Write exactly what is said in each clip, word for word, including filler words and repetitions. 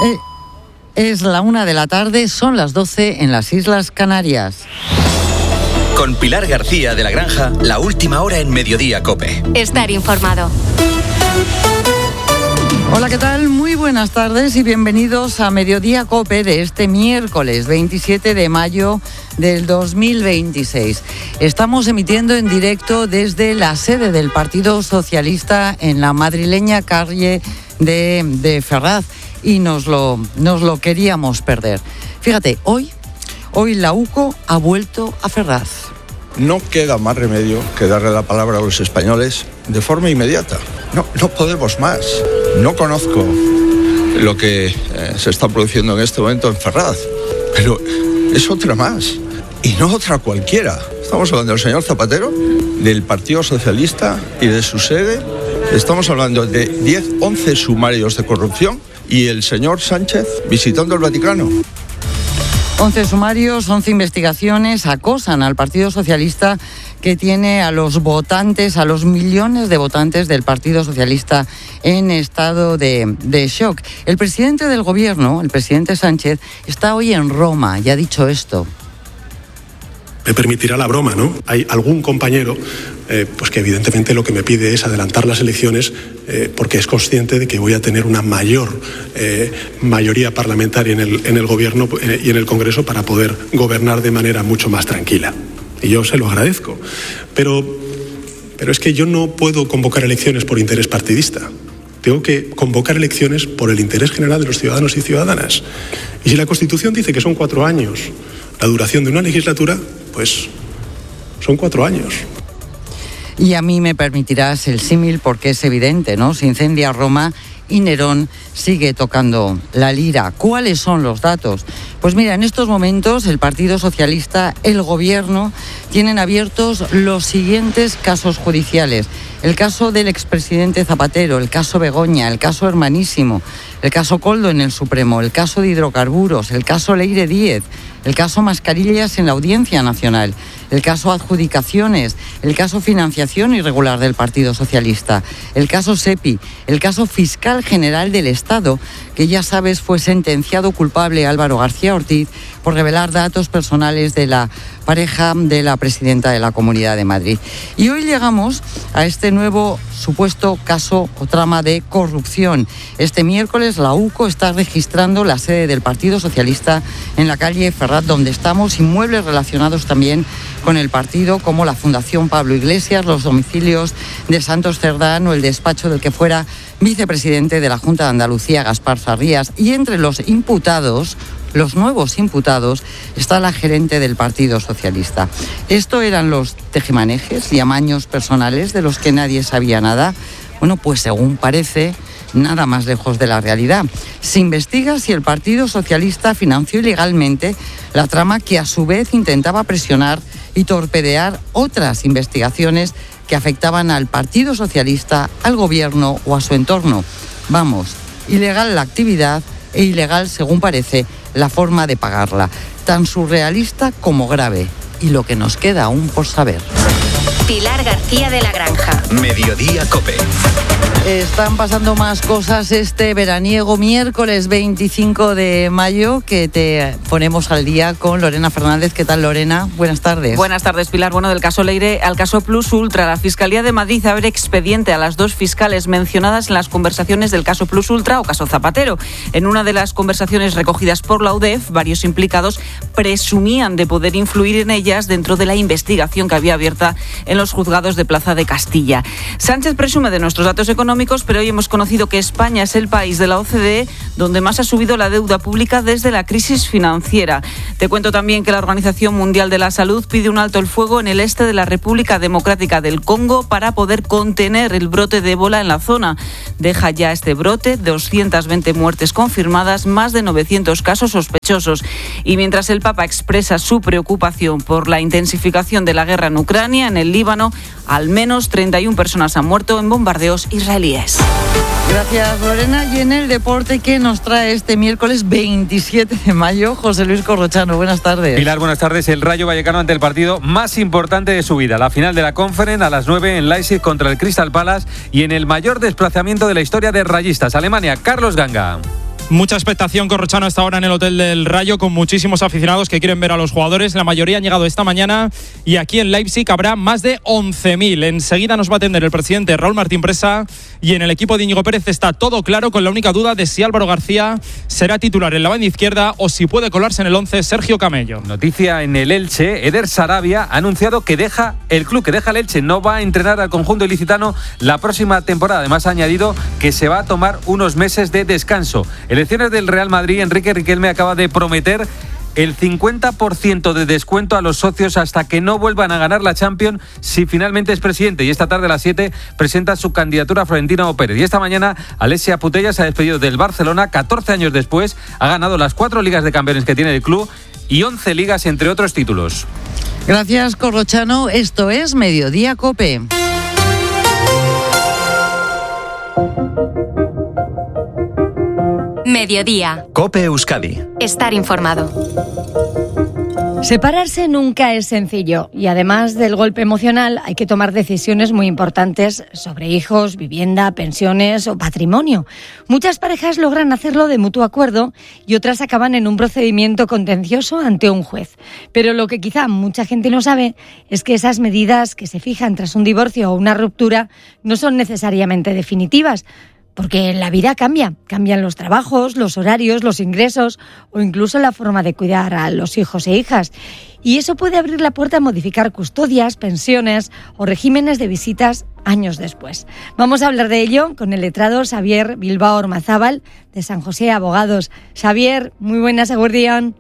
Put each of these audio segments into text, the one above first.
Eh, es la una de la tarde, son las doce en las Islas Canarias. Con Pilar García de la Granja, la última hora en Mediodía COPE. Estar informado. Hola, ¿qué tal? Muy buenas tardes y bienvenidos a Mediodía COPE de este miércoles veintisiete de mayo del dos mil veintiséis. Estamos emitiendo en directo desde la sede del Partido Socialista en la madrileña calle de, de Ferraz y nos lo, nos lo queríamos perder. Fíjate, hoy, hoy la U C O ha vuelto a Ferraz. No queda más remedio que darle la palabra a los españoles de forma inmediata. No, no podemos más. No conozco lo que eh, se está produciendo en este momento en Ferraz, pero es otra más, y no otra cualquiera. Estamos hablando del señor Zapatero, del Partido Socialista y de su sede. Estamos hablando de diez, once sumarios de corrupción y el señor Sánchez visitando el Vaticano. once sumarios, once investigaciones acosan al Partido Socialista, que tiene a los votantes, a los millones de votantes del Partido Socialista en estado de, de shock. El presidente del gobierno, el presidente Sánchez, está hoy en Roma y ha dicho esto. Me permitirá la broma, ¿no? Hay algún compañero eh, pues que evidentemente lo que me pide es adelantar las elecciones eh, porque es consciente de que voy a tener una mayor eh, mayoría parlamentaria en el, en el gobierno eh, y en el Congreso para poder gobernar de manera mucho más tranquila. Y yo se lo agradezco. Pero, pero es que yo no puedo convocar elecciones por interés partidista. Tengo que convocar elecciones por el interés general de los ciudadanos y ciudadanas. Y si la Constitución dice que son cuatro años la duración de una legislatura, pues son cuatro años. Y a mí me permitirás el símil porque es evidente, ¿no? Se incendia Roma y Nerón sigue tocando la lira. ¿Cuáles son los datos? Pues mira, en estos momentos el Partido Socialista, el Gobierno, tienen abiertos los siguientes casos judiciales. El caso del expresidente Zapatero, el caso Begoña, el caso Hermanísimo, el caso Koldo en el Supremo, el caso de hidrocarburos, el caso Leire Díez, el caso Mascarillas en la Audiencia Nacional, el caso Adjudicaciones, el caso Financiación Irregular del Partido Socialista, el caso SEPI, el caso Fiscal General del Estado, que ya sabes fue sentenciado culpable Álvaro García Ortiz por revelar datos personales de la pareja de la presidenta de la Comunidad de Madrid. Y hoy llegamos a este nuevo supuesto caso o trama de corrupción. Este miércoles la U C O está registrando la sede del Partido Socialista en la calle Ferraz, donde estamos, inmuebles relacionados también con el partido, como la Fundación Pablo Iglesias, los domicilios de Santos Cerdán o el despacho del que fuera vicepresidente de la Junta de Andalucía, Gaspar Sarrías. Y entre los imputados, los nuevos imputados, está la gerente del Partido Socialista. Esto eran los tejemanejes y amaños personales de los que nadie sabía nada. Bueno, pues según parece, nada más lejos de la realidad. Se investiga si el Partido Socialista financió ilegalmente la trama que a su vez intentaba presionar y torpedear otras investigaciones que afectaban al Partido Socialista, al Gobierno o a su entorno. Vamos, ilegal la actividad e ilegal, según parece, la forma de pagarla. Tan surrealista como grave. Y lo que nos queda aún por saber. Pilar García de la Granja. Mediodía COPE. Están pasando más cosas este veraniego miércoles veinticinco de mayo, que te ponemos al día con Lorena Fernández. ¿Qué tal, Lorena? Buenas tardes. Buenas tardes, Pilar. Bueno, del caso Leire al caso Plus Ultra, la Fiscalía de Madrid abre expediente a las dos fiscales mencionadas en las conversaciones del caso Plus Ultra o caso Zapatero. En una de las conversaciones recogidas por la U D E F, varios implicados presumían de poder influir en ellas dentro de la investigación que había abierta en los juzgados de Plaza de Castilla. Sánchez presume de nuestros datos económicos, pero hoy hemos conocido que España es el país de la O C D E donde más ha subido la deuda pública desde la crisis financiera. Te cuento también que la Organización Mundial de la Salud pide un alto el fuego en el este de la República Democrática del Congo para poder contener el brote de ébola en la zona. Deja ya este brote doscientas veinte muertes confirmadas, más de novecientos casos sospechosos. Y mientras el Papa expresa su preocupación por la intensificación de la guerra en Ucrania, en el Líbano, al menos treinta y una personas han muerto en bombardeos israelíes. Gracias, Lorena. Y en el deporte, ¿qué nos trae este miércoles veintisiete de mayo? José Luis Corrochano, buenas tardes. Pilar, buenas tardes. El Rayo Vallecano ante el partido más importante de su vida. La final de la Conference a las nueve en Leipzig contra el Crystal Palace y en el mayor desplazamiento de la historia de rayistas. Alemania, Carlos Ganga. Mucha expectación, Corrochano, hasta ahora en el Hotel del Rayo, con muchísimos aficionados que quieren ver a los jugadores. La mayoría han llegado esta mañana y aquí en Leipzig habrá más de once mil. Enseguida nos va a atender el presidente Raúl Martín Presa y en el equipo de Íñigo Pérez está todo claro, con la única duda de si Álvaro García será titular en la banda izquierda o si puede colarse en el once Sergio Camello. Noticia en el Elche, Eder Sarabia ha anunciado que deja el club, que deja el Elche, no va a entrenar al conjunto ilicitano la próxima temporada. Además ha añadido que se va a tomar unos meses de descanso. Elecciones del Real Madrid, Enrique Riquelme acaba de prometer el cincuenta por ciento de descuento a los socios hasta que no vuelvan a ganar la Champions si finalmente es presidente. Y esta tarde a las siete presenta su candidatura a Florentino Pérez. Y esta mañana Alessia Putellas se ha despedido del Barcelona. catorce años después ha ganado las cuatro ligas de campeones que tiene el club y once ligas, entre otros títulos. Gracias, Corrochano. Esto es Mediodía COPE. Mediodía. COPE Euskadi. Estar informado. Separarse nunca es sencillo y además del golpe emocional hay que tomar decisiones muy importantes sobre hijos, vivienda, pensiones o patrimonio. Muchas parejas logran hacerlo de mutuo acuerdo y otras acaban en un procedimiento contencioso ante un juez. Pero lo que quizá mucha gente no sabe es que esas medidas que se fijan tras un divorcio o una ruptura no son necesariamente definitivas. Porque la vida cambia, cambian los trabajos, los horarios, los ingresos o incluso la forma de cuidar a los hijos e hijas. Y eso puede abrir la puerta a modificar custodias, pensiones o regímenes de visitas años después. Vamos a hablar de ello con el letrado Xavier Bilbao Ormazábal de San José Abogados. Xavier, muy buenas, eguerdión.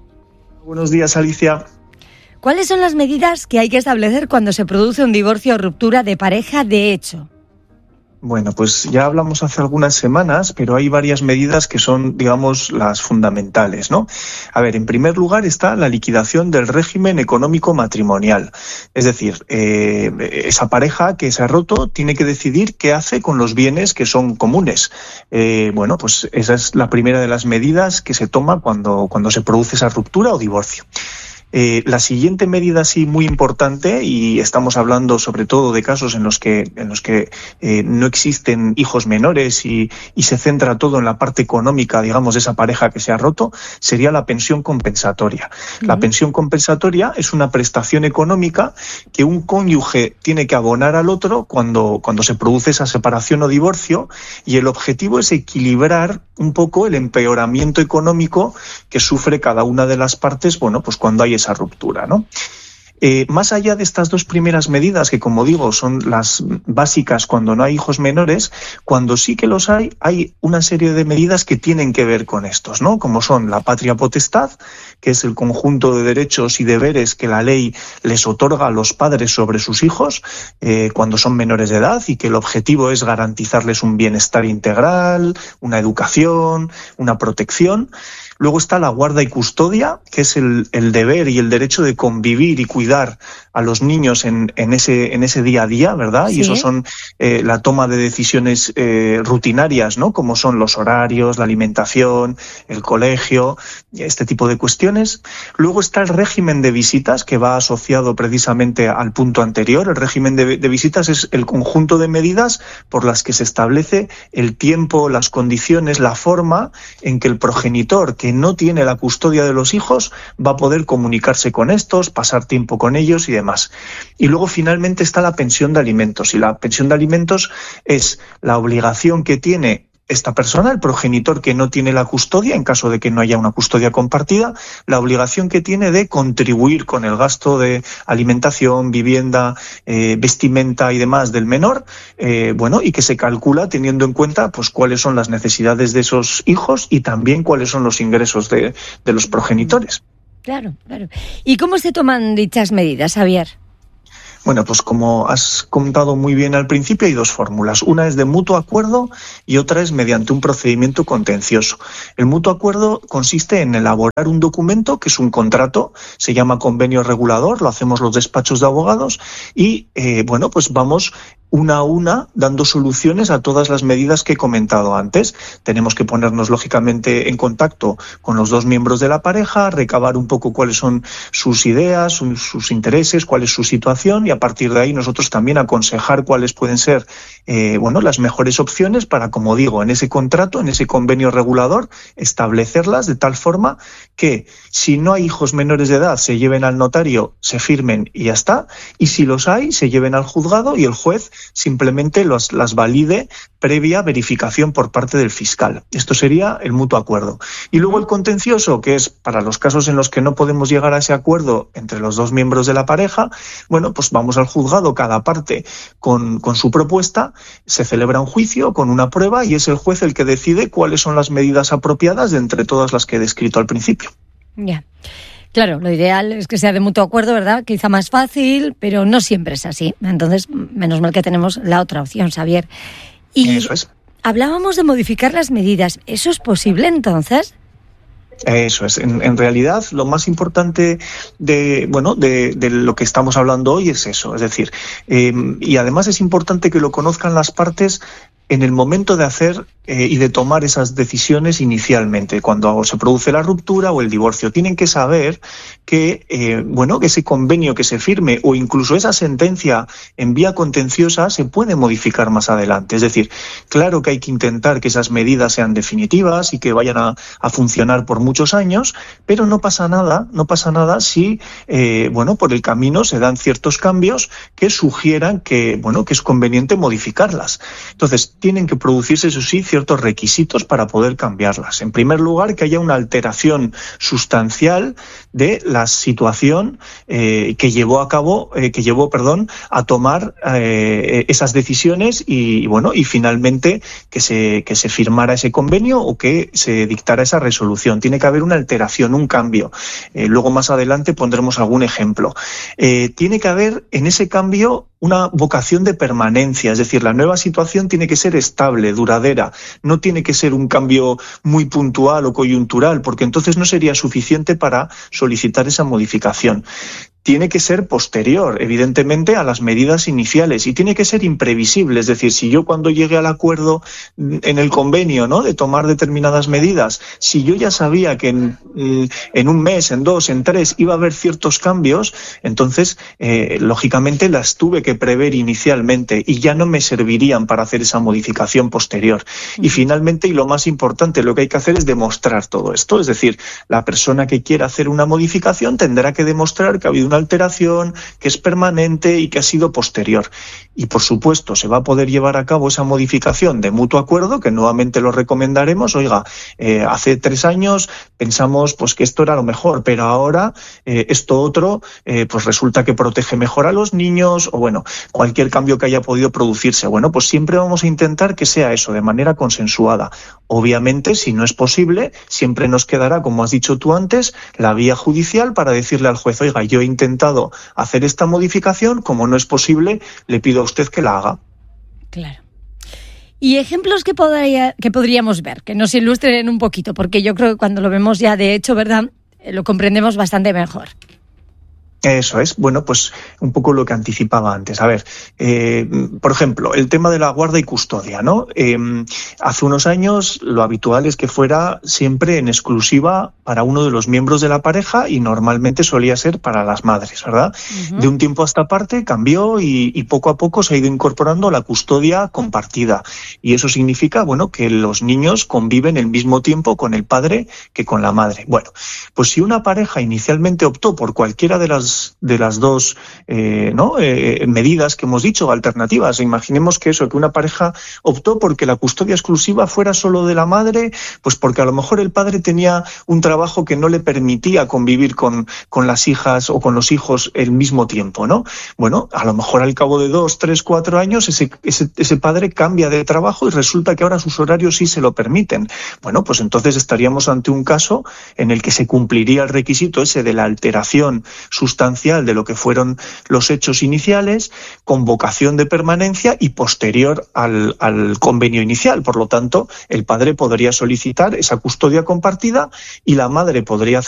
Buenos días, Alicia. ¿Cuáles son las medidas que hay que establecer cuando se produce un divorcio o ruptura de pareja de hecho? Bueno, pues ya hablamos hace algunas semanas, pero hay varias medidas que son, digamos, las fundamentales, ¿no? A ver, en primer lugar está la liquidación del régimen económico matrimonial. Es decir, eh, esa pareja que se ha roto tiene que decidir qué hace con los bienes que son comunes. Eh, bueno, pues esa es la primera de las medidas que se toma cuando, cuando se produce esa ruptura o divorcio. Eh, la siguiente medida sí muy importante, y estamos hablando sobre todo de casos en los que en los que eh, no existen hijos menores y, y se centra todo en la parte económica, digamos, de esa pareja que se ha roto, sería la pensión compensatoria. Uh-huh. La pensión compensatoria es una prestación económica que un cónyuge tiene que abonar al otro cuando, cuando se produce esa separación o divorcio, y el objetivo es equilibrar un poco el empeoramiento económico que sufre cada una de las partes, bueno, pues cuando hay esa ruptura, ¿no? Eh, más allá de estas dos primeras medidas, que como digo son las básicas cuando no hay hijos menores, cuando sí que los hay, hay una serie de medidas que tienen que ver con estos, ¿no? Como son la patria potestad, que es el conjunto de derechos y deberes que la ley les otorga a los padres sobre sus hijos eh, cuando son menores de edad, y que el objetivo es garantizarles un bienestar integral, una educación, una protección. Luego está la guarda y custodia, que es el, el deber y el derecho de convivir y cuidar a los niños en, en ese en ese día a día, ¿verdad? Sí. Y eso son eh, la toma de decisiones eh, rutinarias, ¿no? Como son los horarios, la alimentación, el colegio, este tipo de cuestiones. Luego está el régimen de visitas, que va asociado precisamente al punto anterior. El régimen de, de visitas es el conjunto de medidas por las que se establece el tiempo, las condiciones, la forma en que el progenitor, que no tiene la custodia de los hijos, va a poder comunicarse con estos, pasar tiempo con ellos y demás. Y luego finalmente está la pensión de alimentos, y la pensión de alimentos es la obligación que tiene esta persona, el progenitor que no tiene la custodia, en caso de que no haya una custodia compartida, la obligación que tiene de contribuir con el gasto de alimentación, vivienda, eh, vestimenta y demás del menor, eh, bueno, y que se calcula teniendo en cuenta pues cuáles son las necesidades de esos hijos y también cuáles son los ingresos de, de los progenitores. Claro, claro. ¿Y cómo se toman dichas medidas, Xavier? Bueno, pues como has contado muy bien al principio, hay dos fórmulas. Una es de mutuo acuerdo y otra es mediante un procedimiento contencioso. El mutuo acuerdo consiste en elaborar un documento que es un contrato, se llama convenio regulador, lo hacemos los despachos de abogados y, eh, bueno, pues vamos una a una, dando soluciones a todas las medidas que he comentado antes. Tenemos que ponernos, lógicamente, en contacto con los dos miembros de la pareja, recabar un poco cuáles son sus ideas, sus, sus intereses, cuál es su situación, y a partir de ahí nosotros también aconsejar cuáles pueden ser eh, bueno, las mejores opciones para, como digo, en ese contrato, en ese convenio regulador, establecerlas de tal forma que si no hay hijos menores de edad se lleven al notario, se firmen y ya está, y si los hay, se lleven al juzgado y el juez simplemente los, las valide previa verificación por parte del fiscal. Esto sería el mutuo acuerdo. Y luego el contencioso, que es para los casos en los que no podemos llegar a ese acuerdo entre los dos miembros de la pareja, bueno, pues vamos al juzgado, cada parte con, con su propuesta, se celebra un juicio con una prueba y es el juez el que decide cuáles son las medidas apropiadas de entre todas las que he descrito al principio. Ya. Claro, lo ideal es que sea de mutuo acuerdo, ¿verdad? Quizá más fácil, pero no siempre es así. Entonces, menos mal que tenemos la otra opción, Xavier. Y eso es. Hablábamos de modificar las medidas. ¿Eso es posible entonces? Eso es. En, en realidad, lo más importante de bueno de, de lo que estamos hablando hoy es eso. Es decir, eh, y además es importante que lo conozcan las partes en el momento de hacer eh, y de tomar esas decisiones inicialmente, cuando se produce la ruptura o el divorcio. Tienen que saber que, eh, bueno, que ese convenio que se firme o incluso esa sentencia en vía contenciosa se puede modificar más adelante. Es decir, claro que hay que intentar que esas medidas sean definitivas y que vayan a, a funcionar por muchos años, pero no pasa nada, no pasa nada si, eh, bueno, por el camino se dan ciertos cambios que sugieran que, bueno, que es conveniente modificarlas. Entonces, tienen que producirse, eso sí, ciertos requisitos para poder cambiarlas. En primer lugar, que haya una alteración sustancial de la situación eh, que llevó a cabo, eh, que llevó, perdón, a tomar eh, esas decisiones y, y bueno, y finalmente que se que se firmara ese convenio o que se dictara esa resolución. Tiene que haber una alteración, un cambio. Eh, luego más adelante pondremos algún ejemplo. Eh, tiene que haber en ese cambio una vocación de permanencia, es decir, la nueva situación tiene que ser estable, duradera, no tiene que ser un cambio muy puntual o coyuntural, porque entonces no sería suficiente para solicitar esa modificación. Tiene que ser posterior, evidentemente, a las medidas iniciales y tiene que ser imprevisible. Es decir, si yo cuando llegué al acuerdo en el convenio, ¿no?, de tomar determinadas medidas, si yo ya sabía que en, en un mes, en dos, en tres iba a haber ciertos cambios, entonces, eh, lógicamente, las tuve que prever inicialmente y ya no me servirían para hacer esa modificación posterior. Y finalmente, y lo más importante, lo que hay que hacer es demostrar todo esto. Es decir, la persona que quiera hacer una modificación tendrá que demostrar que ha habido una alteración, que es permanente y que ha sido posterior. Y por supuesto se va a poder llevar a cabo esa modificación de mutuo acuerdo, que nuevamente lo recomendaremos. Oiga, eh, hace tres años pensamos pues que esto era lo mejor, pero ahora eh, esto otro eh, pues resulta que protege mejor a los niños, o bueno, cualquier cambio que haya podido producirse. Bueno, pues siempre vamos a intentar que sea eso, de manera consensuada. Obviamente, si no es posible, siempre nos quedará, como has dicho tú antes, la vía judicial para decirle al juez, oiga, yo he intentado hacer esta modificación, como no es posible, le pido a usted que la haga. Claro. Y ejemplos que, podría, que podríamos ver, que nos ilustren un poquito, porque yo creo que cuando lo vemos ya de hecho, ¿verdad?, lo comprendemos bastante mejor. Eso es, bueno, pues un poco lo que anticipaba antes. A ver, eh, por ejemplo, el tema de la guarda y custodia, ¿no? Eh, hace unos años lo habitual es que fuera siempre en exclusiva para uno de los miembros de la pareja y normalmente solía ser para las madres, ¿verdad? Uh-huh. De un tiempo a esta parte cambió y, y poco a poco se ha ido incorporando la custodia compartida. Y eso significa, bueno, que los niños conviven el mismo tiempo con el padre que con la madre. Bueno, pues si una pareja inicialmente optó por cualquiera de las de las dos eh, ¿no? eh, medidas que hemos dicho, alternativas. Imaginemos que eso, que una pareja optó porque la custodia exclusiva fuera solo de la madre, pues porque a lo mejor el padre tenía un trabajo que no le permitía convivir con, con las hijas o con los hijos el mismo tiempo, ¿no? Bueno, a lo mejor al cabo de dos, tres, cuatro años ese, ese, ese padre cambia de trabajo y resulta que ahora sus horarios sí se lo permiten. Bueno, pues entonces estaríamos ante un caso en el que se cumpliría el requisito ese de la alteración sustancial de lo que fueron los hechos iniciales, con vocación de permanencia y posterior al, al convenio inicial. Por lo tanto, el padre podría solicitar esa custodia compartida y la madre podría hacer